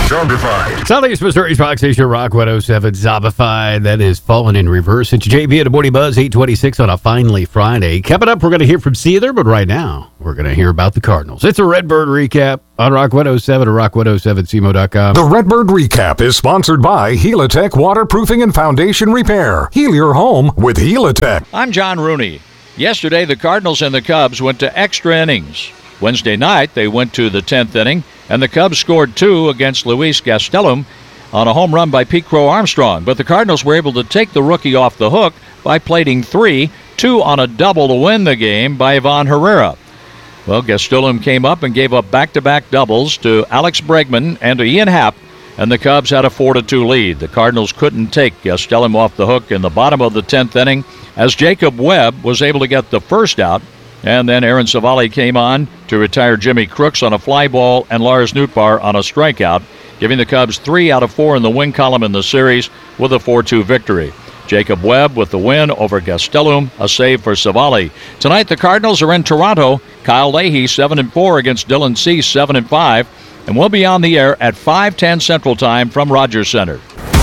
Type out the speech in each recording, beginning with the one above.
Zombified. Southeast Missouri's rock station, Rock 107, Zombified. That is Fallen in Reverse. It's JB at the Morning Buzz, 826 on a finally Friday. Coming up, we're going to hear from Seether, but right now, we're going to hear about the Cardinals. It's a Redbird recap on Rock 107 or rock107cmo.com. The Redbird recap is sponsored by Helitech Waterproofing and Foundation Repair. Heal your home with Helitech. I'm John Rooney. Yesterday, the Cardinals and the Cubs went to extra innings. Wednesday night, they went to the 10th inning, and the Cubs scored 2 against Luis Gastelum on a home run by Pete Crow Armstrong. But the Cardinals were able to take the rookie off the hook by plating 3, 2 on a double to win the game by Ivan Herrera. Well, Gastelum came up and gave up back-to-back doubles to Alex Bregman and to Ian Happ, and the Cubs had a 4-2 lead. The Cardinals couldn't take Gastelum off the hook in the bottom of the 10th inning as Jacob Webb was able to get the first out. And then Aaron Savali came on to retire Jimmy Crooks on a fly ball and Lars Nootbaar on a strikeout, giving the Cubs 3 out of 4 in the win column in the series with a 4-2 victory. Jacob Webb with the win over Gastelum, a save for Savali. Tonight the Cardinals are in Toronto. Kyle Leahy 7-4 against Dylan Cease 7-5, and we'll be on the air at 5:10 Central Time from Rogers Center.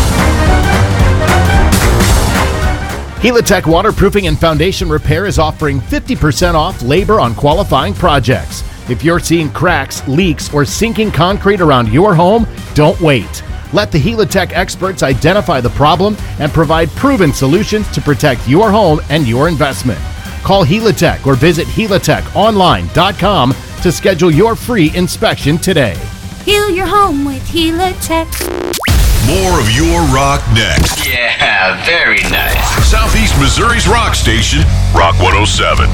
Helitech Waterproofing and Foundation Repair is offering 50% off labor on qualifying projects. If you're seeing cracks, leaks, or sinking concrete around your home, don't wait. Let the Helitech experts identify the problem and provide proven solutions to protect your home and your investment. Call Helitech or visit helitechonline.com to schedule your free inspection today. Heal your home with Helitech. More of your rock next. Yeah, very nice. Southeast Missouri's rock station, Rock 107.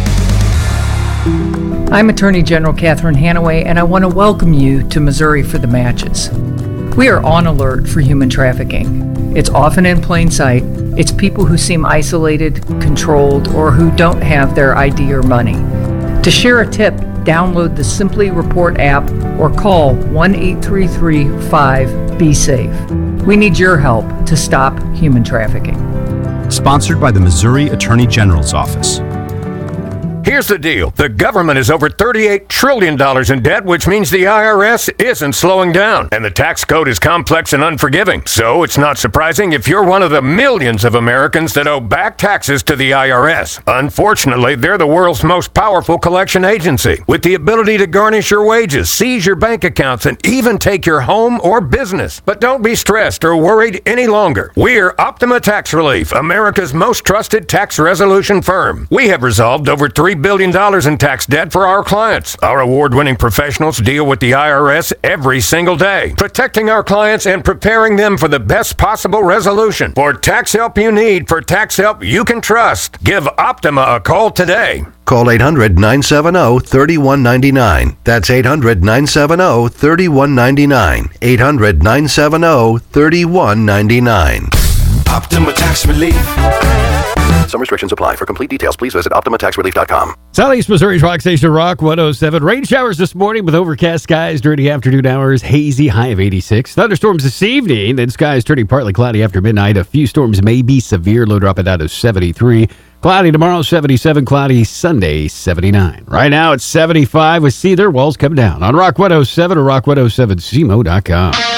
I'm Attorney General Catherine Hanaway, and I want to welcome you to Missouri for the Matches. We are on alert for human trafficking. It's often in plain sight. It's people who seem isolated, controlled, or who don't have their ID or money. To share a tip, download the Simply Report app or call 1-833-5-BE-SAFE. We need your help to stop human trafficking. Sponsored by the Missouri Attorney General's Office. Here's the deal. The government is over $38 trillion in debt, which means the IRS isn't slowing down. And the tax code is complex and unforgiving. So it's not surprising if you're one of the millions of Americans that owe back taxes to the IRS. Unfortunately, they're the world's most powerful collection agency, with the ability to garnish your wages, seize your bank accounts, and even take your home or business. But don't be stressed or worried any longer. We're Optima Tax Relief, America's most trusted tax resolution firm. We have resolved over $3 billion in tax debt for our clients. Our award-winning professionals deal with the IRS every single day, protecting our clients and preparing them for the best possible resolution. For tax help you need, for tax help you can trust, give Optima a call today. Call 800-970-3199. That's 800-970-3199. 800-970-3199. Optima Tax Relief. Some restrictions apply. For complete details, please visit OptimaTaxRelief.com. Southeast Missouri's rock station, Rock 107. Rain showers this morning with overcast skies during the afternoon hours. Hazy, high of 86. Thunderstorms this evening. Then skies turning partly cloudy after midnight. A few storms may be severe. Low dropping down to 73. Cloudy tomorrow, 77. Cloudy Sunday, 79. Right now, it's 75 with Seether. Walls come down on Rock 107 or rock107cmo.com.